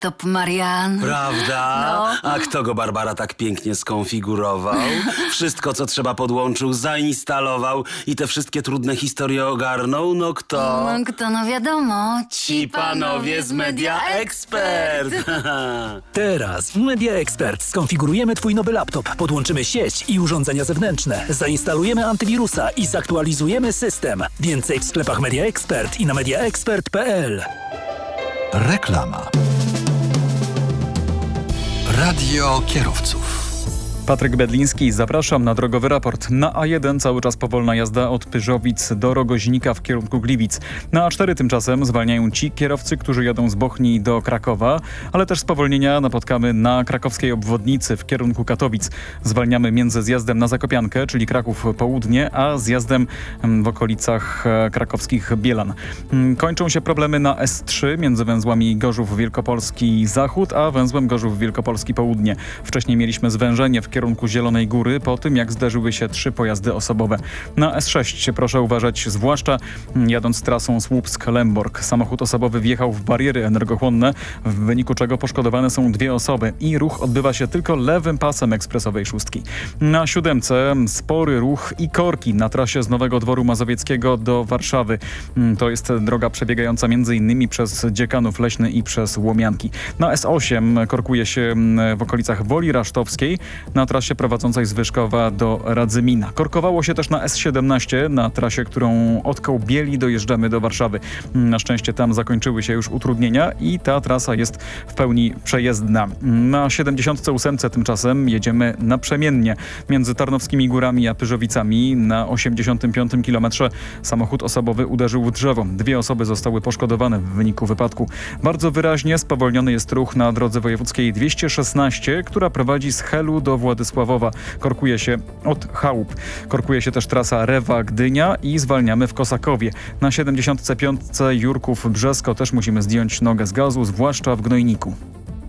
Top Marian. Prawda? No. A kto go, Barbara, tak pięknie skonfigurował? Wszystko, co trzeba, podłączył, zainstalował i te wszystkie trudne historie ogarnął? No kto? No wiadomo. Ci panowie z Media Expert. Teraz w Media Expert skonfigurujemy Twój nowy laptop, podłączymy sieć i urządzenia zewnętrzne, zainstalujemy antywirusa i zaktualizujemy system. Więcej w sklepach Media Expert i na mediaexpert.pl. Reklama. Radio kierowców. Patryk Bedliński, zapraszam na drogowy raport. Na A1 cały czas powolna jazda od Pyżowic do Rogoźnika w kierunku Gliwic. Na A4 tymczasem zwalniają ci kierowcy, którzy jadą z Bochni do Krakowa, ale też spowolnienia napotkamy na krakowskiej obwodnicy w kierunku Katowic. Zwalniamy między zjazdem na Zakopiankę, czyli Kraków Południe, a zjazdem w okolicach krakowskich Bielan. Kończą się problemy na S3 między węzłami Gorzów Wielkopolski Zachód, a węzłem Gorzów Wielkopolski Południe. Wcześniej mieliśmy zwężenie w kierunku Zielonej Góry po tym, jak zderzyły się 3 pojazdy osobowe. Na S6 proszę uważać, zwłaszcza jadąc trasą Słupsk-Lęborg. Samochód osobowy wjechał w bariery energochłonne, w wyniku czego poszkodowane są 2 osoby i ruch odbywa się tylko lewym pasem ekspresowej 6. Na 7 spory ruch i korki na trasie z Nowego Dworu Mazowieckiego do Warszawy. To jest droga przebiegająca m.in. przez Dziekanów Leśny i przez Łomianki. Na S8 korkuje się w okolicach Woli Rasztowskiej, na trasie prowadzącej z Wyszkowa do Radzymina. Korkowało się też na S17, na trasie, którą od Kołbieli dojeżdżamy do Warszawy. Na szczęście tam zakończyły się już utrudnienia i ta trasa jest w pełni przejezdna. Na 78 tymczasem jedziemy naprzemiennie między Tarnowskimi Górami a Pyżowicami. Na 85 kilometrze samochód osobowy uderzył w drzewo. 2 osoby zostały poszkodowane w wyniku wypadku. Bardzo wyraźnie spowolniony jest ruch na drodze wojewódzkiej 216, która prowadzi z Helu do Władysławowa. Korkuje się od chałup. Korkuje się też trasa Rewa-Gdynia i zwalniamy w Kosakowie. Na 75 Jurków-Brzesko też musimy zdjąć nogę z gazu, zwłaszcza w Gnojniku.